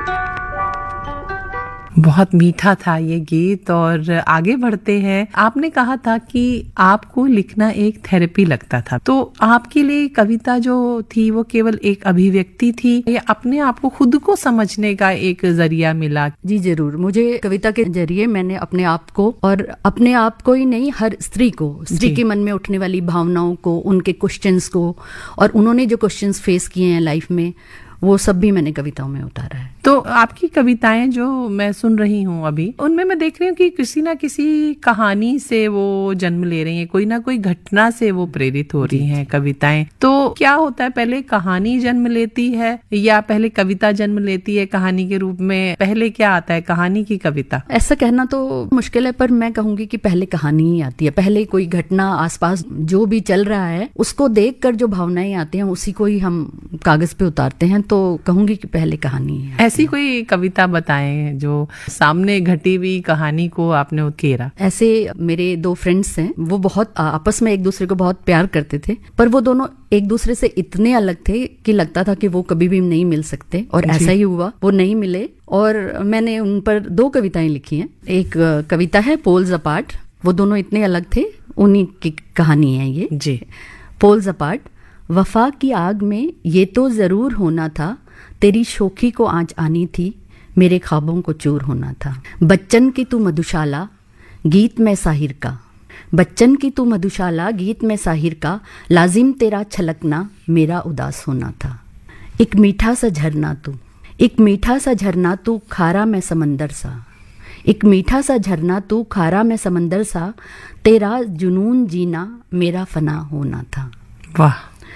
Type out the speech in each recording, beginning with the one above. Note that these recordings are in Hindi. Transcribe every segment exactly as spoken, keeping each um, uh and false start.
बहुत मीठा था ये गीत। और आगे बढ़ते हैं, आपने कहा था कि आपको लिखना एक थेरेपी लगता था, तो आपके लिए कविता जो थी वो केवल एक अभिव्यक्ति थी या अपने आप को खुद को समझने का एक जरिया मिला? जी जरूर, मुझे कविता के जरिए मैंने अपने आप को, और अपने आप को ही नहीं, हर स्त्री को, स्त्री के मन में उठने वाली भावनाओं को, उनके क्वेश्चंस को, और उन्होंने जो क्वेश्चंस फेस किए हैं लाइफ में, वो सब भी मैंने कविताओं में उतारा है। तो आपकी कविताएं जो मैं सुन रही हूँ अभी, उनमें मैं देख रही हूँ कि किसी ना किसी कहानी से वो जन्म ले रही हैं, कोई ना कोई घटना से वो प्रेरित हो रही हैं कविताएं। तो क्या होता है, पहले कहानी जन्म लेती है या पहले कविता जन्म लेती है कहानी के रूप में? पहले क्या आता है, कहानी की कविता? ऐसा कहना तो मुश्किल है, पर मैं कहूंगी कि पहले कहानी ही आती है। पहले कोई घटना, आसपास जो भी चल रहा है, उसको देखकर जो भावनाएं आती हैं उसी को ही हम कागज पे उतारते हैं, तो कहूंगी कि पहले कहानी है। ऐसी कोई कविता बताएं जो सामने घटी हुई कहानी को आपने उकेरा। ऐसे मेरे दो फ्रेंड्स हैं, वो बहुत आपस में एक दूसरे को बहुत प्यार करते थे, पर वो दोनों एक दूसरे से इतने अलग थे कि लगता था कि वो कभी भी नहीं मिल सकते, और ऐसा ही हुआ, वो नहीं मिले। और मैंने उन पर दो कविताएं लिखी हैं। एक कविता है पोल्स अपार्ट, वो दोनों इतने अलग थे, उन्हीं की कहानी है ये जी। Poles apart. वफा की आग में ये तो जरूर होना था, तेरी शोखी को आँच आनी थी, मेरे ख्वाबों को चूर होना था। बच्चन की तू मधुशाला, गीत में साहिर का, बच्चन की तू मधुशाला, गीत में साहिर का, लाजिम तेरा छलकना, मेरा उदास होना था। एक मीठा सा झरना तू, एक मीठा सा झरना तू, खारा में समंदर सा, एक मीठा सा झरना तू, खारा में समंदर सा, तेरा जुनून जीना, मेरा फना होना था। वाह।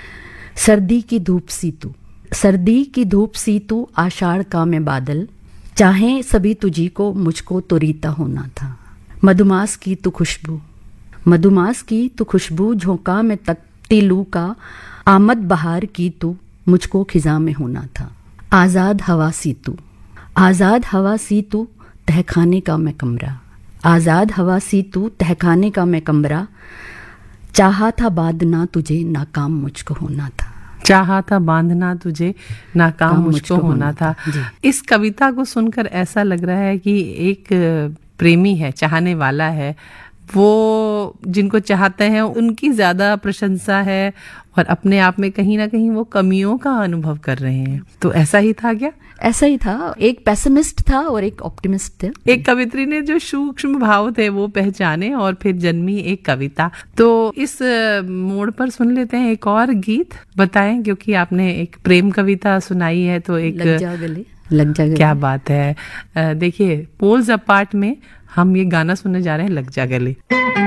सर्दी की धूप सी तू, सर्दी की धूप सी तू, आषाढ़ का मैं बादल, चाहे सभी तुझी को, मुझको तो रीता होना था। मधुमास की तू खुशबू, मधुमास की तू खुशबू, झोंका में तकती लू का, आमद बहार की तू, मुझको खिजा में होना था। आजाद हवा सी तू, आजाद हवा सी तू, तहखाने का मैं कमरा, आजाद हवा सी तू, तहखाने का मैं कमरा, चाहा था बांधना तुझे, नाकाम मुझको होना था। चाहा था बांधना तुझे, नाकाम मुझको होना, होना था, था। इस कविता को सुनकर ऐसा लग रहा है कि एक प्रेमी है, चाहने वाला है, वो जिनको चाहते हैं उनकी ज्यादा प्रशंसा है, और अपने आप में कहीं ना कहीं वो कमियों का अनुभव कर रहे हैं। तो ऐसा ही था क्या? ऐसा ही था, एक पेसिमिस्ट था और एक ऑप्टिमिस्ट थे। एक कवित्री ने जो सूक्ष्म भाव थे वो पहचाने और फिर जन्मी एक कविता। तो इस मोड़ पर सुन लेते हैं एक और गीत, बताएं, क्योंकि आपने एक प्रेम कविता सुनाई है, तो एक लग जा गले, लग जा गले। क्या बात है। देखिए, पोल्स अपार्ट में हम ये गाना सुनने जा रहे हैं, लग जा गले।